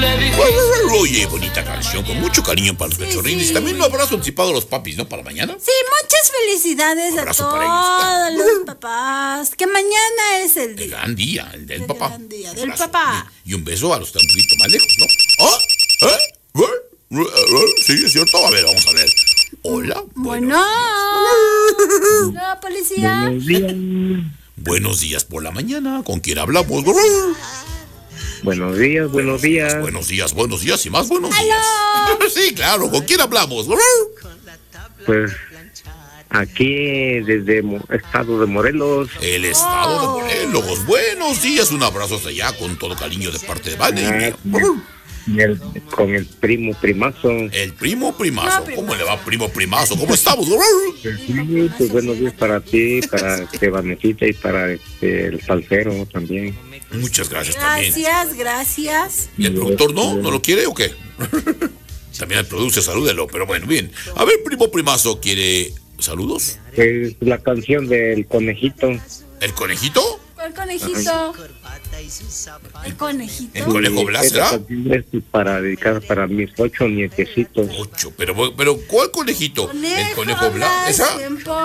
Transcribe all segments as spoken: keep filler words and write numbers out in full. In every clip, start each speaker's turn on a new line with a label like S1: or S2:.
S1: Oye, bonita canción, con mucho cariño para los sí, cachorrines. Sí. También un abrazo anticipado a los papis, ¿no? Para mañana.
S2: Sí, muchas felicidades a todos los papás. Que mañana es el día.
S1: El gran día, el del el papá.
S2: Gran día del papá.
S1: Y un beso a los que están un poquito más lejos, ¿no? ¿Ah? ¿Eh? Sí, es cierto. A ver, vamos a ver. Hola.
S2: Bueno. Hola, policía.
S3: Buenos días.
S1: Buenos días por la mañana. ¿Con quién hablamos?
S3: Buenos días, buenos días.
S1: Buenos días, buenos días y más buenos
S2: ¡Aló!
S1: días. Sí, claro, ¿con quién hablamos?
S3: Pues aquí desde el estado de Morelos.
S1: El estado de Morelos. Buenos días, un abrazo hasta allá con todo cariño de parte de Vale.
S3: Y el, con el primo primazo.
S1: El primo primazo. No, ¿cómo le va, primo primazo? ¿Cómo estamos?
S3: Sí, pues buenos días para ti, para este Vanesita y para este, el salsero también.
S1: Muchas gracias,
S2: gracias
S1: también.
S2: Gracias, gracias.
S1: ¿Y el productor no? ¿No lo quiere o qué? También el producer, salúdelo. Pero bueno, bien. A ver, primo primazo, ¿quiere saludos?
S3: Es la canción del conejito.
S1: ¿El conejito?
S2: ¿Cuál conejito? ¿El conejito?
S1: ¿El conejo Blas será?
S3: Es para dedicar para mis ocho nietecitos.
S1: Ocho, pero, pero ¿cuál conejito?
S2: Conejo
S1: ¿El conejo Blas? ¿Esa?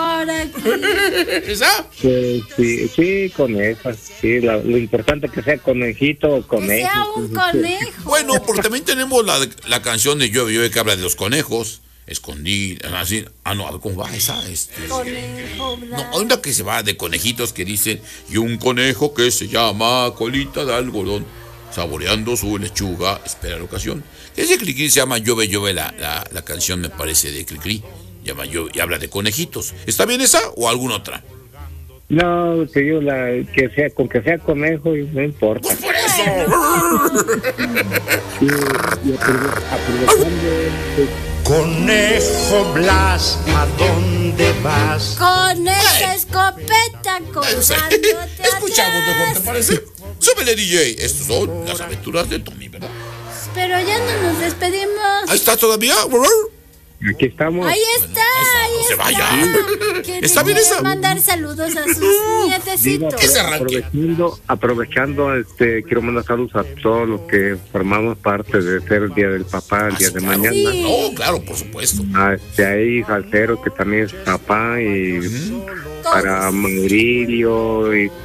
S1: ¿Esa?
S3: Sí, sí, sí, con esa. Sí, la, lo importante es que sea conejito o conejo.
S2: Que sea un conejo.
S1: Bueno, porque también tenemos la, la canción de Llueve, Llueve que habla de los conejos. Escondí, así, ah no, a ver cómo va esa, este,
S2: conejo Blas.
S1: No, hay una que se va de conejitos que dicen, y un conejo que se llama Colita de Algodón, saboreando su lechuga, espera la ocasión. Ese Cricri se llama Llueve, Llueve, la, la, la canción me parece de Cricri, llama Llueve, y habla de conejitos. ¿Está bien esa o alguna otra?
S3: No, que yo la, que sea, con que sea conejo, no importa.
S1: ¡Pues por eso!
S3: Sí, y aprovechando...
S4: Conejo Blas, ¿a dónde vas?
S2: Con esa escopeta colgándote
S1: Escuchamos mejor, ¿te parece? Súbele, D J. Estos son las aventuras de Tommy, ¿verdad?
S2: Pero ya no nos despedimos.
S1: Ahí está todavía.
S3: Aquí estamos.
S2: Ahí está, ahí
S1: no
S2: está.
S1: se vaya. Está bien esa.
S2: Mandar saludos a sus nietecitos.
S1: Que se arranque.
S3: Aprovechando, aprovechando, este, quiero mandar saludos a todos los que formamos parte de ser el Día del Papá, el
S1: Ah,
S3: día
S1: sí,
S3: de
S1: claro.
S3: mañana.
S2: Sí.
S1: No, claro, por supuesto.
S3: A este, ahí, Salcero, que también es papá, y
S1: Mm.
S3: para Maurilio y